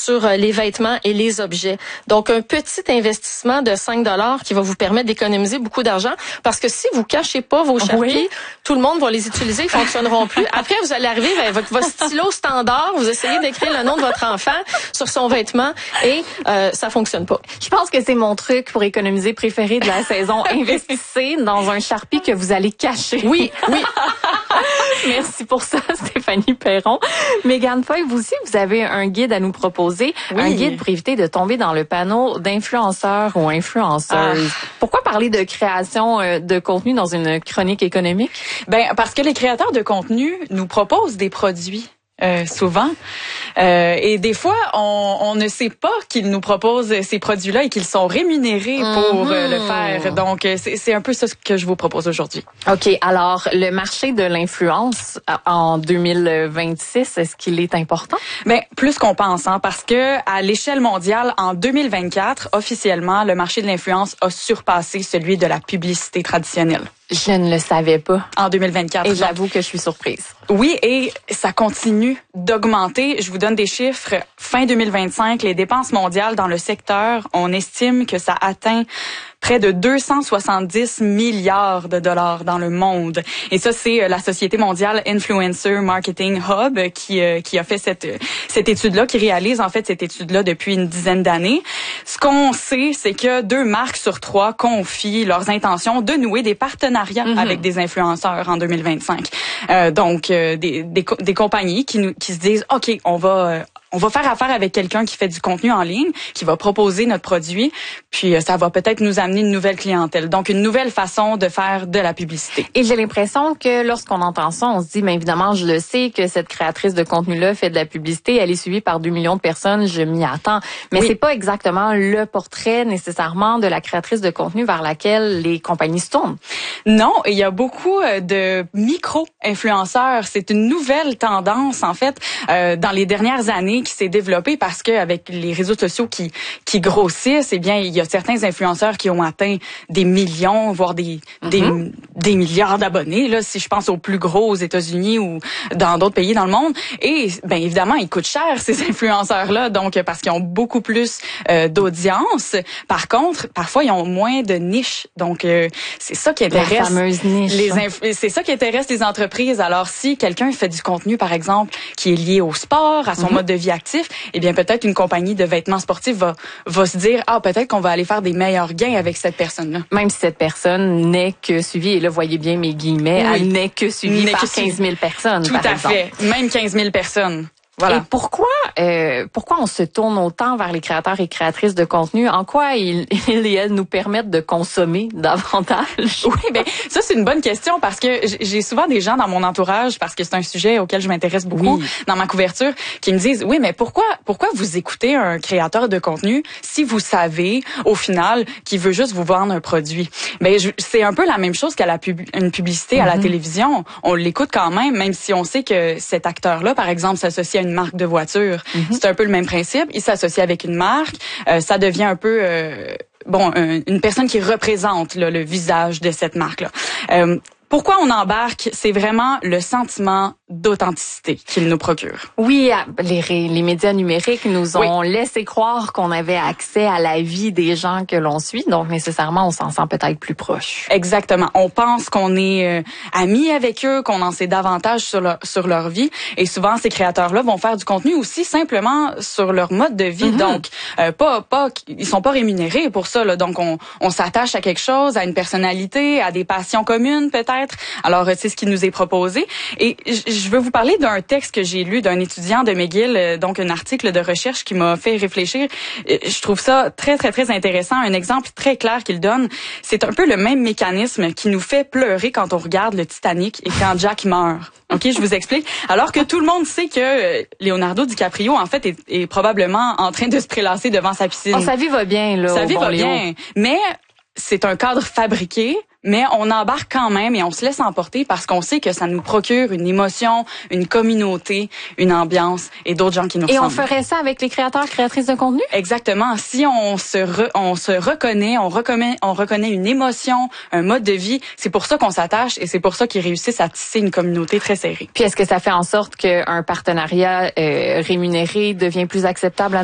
sur les vêtements et les objets. Donc, un petit investissement de 5 $ qui va vous permettre d'économiser beaucoup d'argent parce que si vous cachez pas vos Sharpies, tout le monde va les utiliser, ils fonctionneront plus. Après, vous allez arriver avec votre stylo standard, vous essayez d'écrire le nom de votre enfant sur son vêtement et ça fonctionne pas. Je pense que c'est mon truc pour économiser préféré de la saison. Investissez dans un Sharpie que vous allez cacher. Oui, oui. Merci pour ça, Stéphanie Perron. Mégane Foy, vous aussi, vous avez un guide à nous proposer. Oui. Un guide pour éviter de tomber dans le panneau d'influenceurs ou influenceuses. Pourquoi parler de création de contenu dans une chronique économique? Ben, parce que les créateurs de contenu nous proposent des produits. Souvent. Et des fois, on ne sait pas qu'ils nous proposent ces produits-là et qu'ils sont rémunérés pour le faire. Donc, c'est un peu ça que je vous propose aujourd'hui. OK. Alors, le marché de l'influence en 2026, est-ce qu'il est important? Ben, plus qu'on pense, hein, parce que à l'échelle mondiale, en 2024, officiellement, le marché de l'influence a surpassé celui de la publicité traditionnelle. Je ne le savais pas. En 2024. Et j'avoue que je suis surprise. Oui, et ça continue d'augmenter. Je vous donne des chiffres. Fin 2025, les dépenses mondiales dans le secteur, on estime que ça atteint près de 270 milliards de dollars dans le monde. Et ça, c'est la Société mondiale Influencer Marketing Hub qui a fait cette étude-là, qui réalise en fait cette étude-là depuis une dizaine d'années. Ce qu'on sait, c'est que 2 marques sur 3 confient leurs intentions de nouer des partenariats avec des influenceurs en 2025. Donc, des compagnies qui se disent, OK, on va faire affaire avec quelqu'un qui fait du contenu en ligne, qui va proposer notre produit, puis ça va peut-être nous amener une nouvelle clientèle. Donc, une nouvelle façon de faire de la publicité. Et j'ai l'impression que lorsqu'on entend ça, on se dit, bien évidemment, je le sais que cette créatrice de contenu-là fait de la publicité, elle est suivie par 2 millions de personnes, je m'y attends. Mais c'est pas exactement le portrait nécessairement de la créatrice de contenu vers laquelle les compagnies se tournent. Non, il y a beaucoup de micro-influenceurs. C'est une nouvelle tendance, en fait, dans les dernières années qui s'est développée parce que avec les réseaux sociaux qui grossissent, eh bien, il y a certains influenceurs qui ont atteint des millions, voire des milliards d'abonnés, là, si je pense aux plus gros aux États-Unis ou dans d'autres pays dans le monde. Et, bien évidemment, ils coûtent cher, ces influenceurs-là, donc, parce qu'ils ont beaucoup plus d'audience. Par contre, parfois, ils ont moins de niche. Donc, c'est ça qui intéresse. La fameuse niche. C'est ça qui intéresse les entreprises. Alors, si quelqu'un fait du contenu, par exemple, qui est lié au sport, à son mode de vie actif, eh bien, peut-être une compagnie de vêtements sportifs va se dire, peut-être qu'on va aller faire des meilleurs gains avec cette personne-là. Même si cette personne n'est que suivie, et là, voyez bien mes guillemets, elle n'est que suivie par 15 000 personnes, Tout à fait. Même 15 000 personnes. Voilà. Et pourquoi on se tourne autant vers les créateurs et créatrices de contenu? En quoi ils et elles nous permettent de consommer davantage? Oui, ben ça c'est une bonne question parce que j'ai souvent des gens dans mon entourage, parce que c'est un sujet auquel je m'intéresse beaucoup dans ma couverture, qui me disent oui, mais pourquoi vous écoutez un créateur de contenu si vous savez au final qu'il veut juste vous vendre un produit? Ben c'est un peu la même chose qu'à une publicité à la télévision. On l'écoute quand même si on sait que cet acteur-là, par exemple, s'associe à une marque de voiture. C'est un peu le même principe. Il s'associe avec une marque. Ça devient un peu une personne qui représente le visage de cette marque-là. Pourquoi on embarque? C'est vraiment le sentiment d'authenticité qu'il nous procure. Oui, les médias numériques nous ont laissé croire qu'on avait accès à la vie des gens que l'on suit, donc nécessairement on s'en sent peut-être plus proche. Exactement. On pense qu'on est amis avec eux, qu'on en sait davantage sur leur vie, et souvent ces créateurs-là vont faire du contenu aussi simplement sur leur mode de vie. Donc ils sont pas rémunérés pour ça, là. Donc on s'attache à quelque chose, à une personnalité, à des passions communes peut-être. Alors c'est ce qui nous est proposé, et je veux vous parler d'un texte que j'ai lu d'un étudiant de McGill, donc un article de recherche qui m'a fait réfléchir. Je trouve ça très, très, très intéressant. Un exemple très clair qu'il donne, c'est un peu le même mécanisme qui nous fait pleurer quand on regarde le Titanic et quand Jack meurt. OK, je vous explique. Alors que tout le monde sait que Leonardo DiCaprio, en fait, est probablement en train de se prélasser devant sa piscine. Sa vie va bien, là. Sa vie va bien, mais c'est un cadre fabriqué. Mais on embarque quand même et on se laisse emporter parce qu'on sait que ça nous procure une émotion, une communauté, une ambiance et d'autres gens qui nous ressemblent. Et on ferait ça avec les créateurs, créatrices de contenu? Exactement. Si on se reconnaît, on reconnaît une émotion, un mode de vie, c'est pour ça qu'on s'attache et c'est pour ça qu'ils réussissent à tisser une communauté très serrée. Puis est-ce que ça fait en sorte qu'un partenariat rémunéré devient plus acceptable à